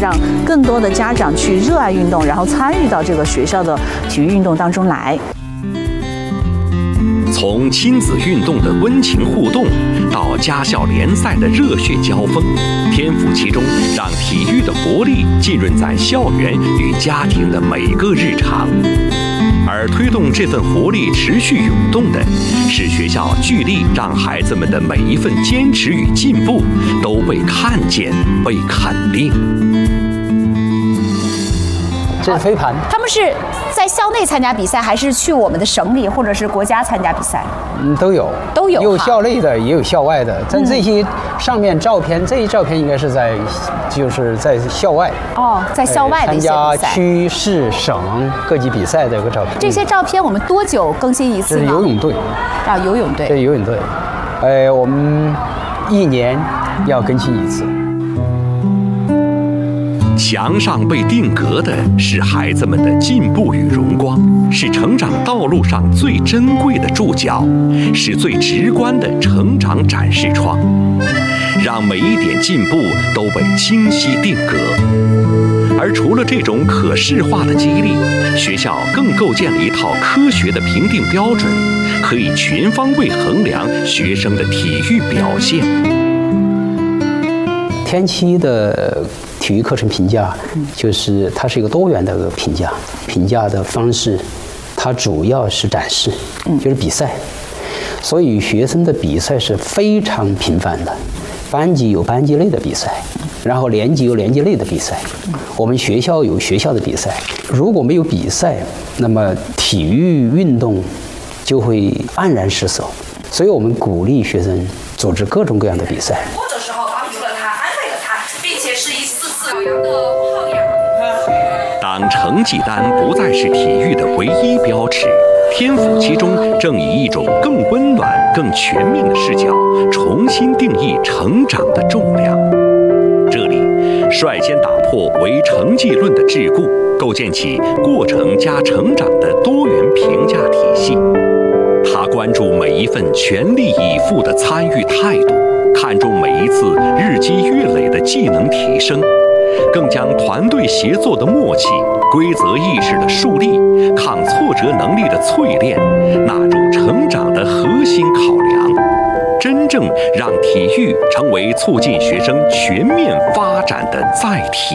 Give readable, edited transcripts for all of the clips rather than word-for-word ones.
让更多的家长去热爱运动，然后参与到这个学校的体育运动当中来。 从亲子运动的温情互动，到家校联赛的热血交锋，天赋其中，让体育的活力浸润在校园与家庭的每个日常。而推动这份活力持续涌动的，是学校聚力让孩子们的每一份坚持与进步都被看见、被肯定。 这是飞盘。 他们是在校内参加比赛，还是去我们的省里或者是国家参加比赛？ 都有，有校内的，也有校外的。但这些上面照片，这一照片应该是就是在校外。 哦，在校外的一些比赛。 参加区、市、省各级比赛的一个照片。 这些照片我们多久更新一次呢？ 这是游泳队。 啊，游泳队。 对，游泳队。我们1年要更新一次。 墙上被定格的是孩子们的进步与荣光，是成长道路上最珍贵的注脚，是最直观的成长展示窗，让每一点进步都被清晰定格。而除了这种可视化的激励，学校更构建了一套科学的评定标准，可以全方位衡量学生的体育表现。 天期的体育课程评价，就是它是一个多元的评价，评价的方式，它主要是展示，就是比赛，所以学生的比赛是非常频繁的，班级有班级内的比赛，然后年级有年级内的比赛，我们学校有学校的比赛。如果没有比赛，那么体育运动就会黯然失色，所以我们鼓励学生组织各种各样的比赛。 当成绩单不再是体育的唯一标尺，天赋其中正以一种更温暖、更全面的视角，重新定义成长的重量。这里率先打破唯成绩论的桎梏，构建起过程加成长的多元评价体系。他关注每一份全力以赴的参与态度，看重每一次日积月累的技能提升，更将团队协作的默契、规则意识的树立、抗挫折能力的淬炼纳入成长的核心考量，真正让体育成为促进学生全面发展的载体。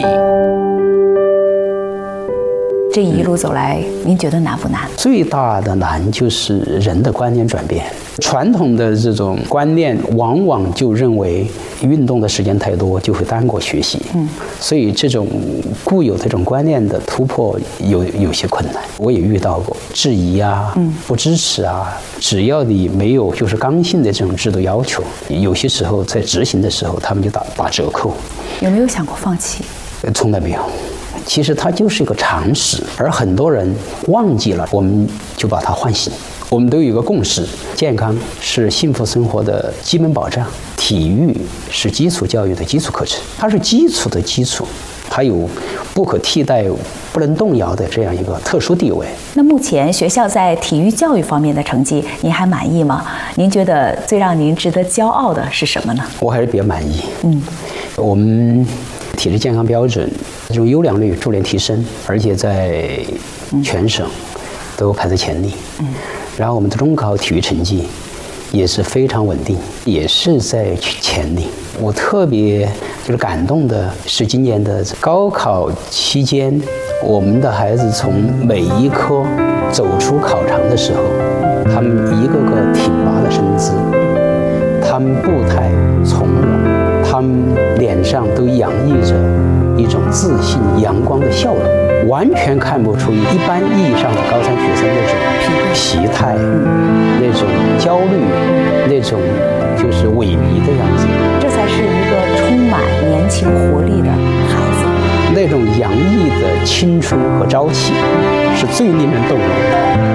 这一路走来，您觉得难不难？ 最大的难就是人的观念转变。传统的这种观念往往就认为运动的时间太多就会耽过学习，所以这种固有的这种观念的突破有些困难。我也遇到过质疑啊，不支持啊，只要你没有就是刚性的这种制度要求，有些时候在执行的时候他们就打折扣。 有没有想过放弃？ 从来没有。其实它就是一个常识，而很多人忘记了，我们就把它唤醒。我们都有一个共识：健康是幸福生活的基本保障，体育是基础教育的基础课程，它是基础的基础，它有不可替代、不能动摇的这样一个特殊地位。 那目前学校在体育教育方面的成绩，您还满意吗？您觉得最让您值得骄傲的是什么呢？ 我还是比较满意。我们体质健康标准这种优良率逐年提升，而且在全省都排在前列。然后我们的中考体育成绩也是非常稳定，也是在前列。我特别就是感动的是今年的高考期间，我们的孩子从每一科走出考场的时候，他们一个个挺拔的身姿，他们步态从容，他们脸上都洋溢着一种自信阳光的笑容，完全看不出一般意义上的高三学生那种疲态、那种焦虑、那种就是萎靡的样子。 这才是一个充满年轻活力的孩子， 那种洋溢的青春和朝气是最令人动容的。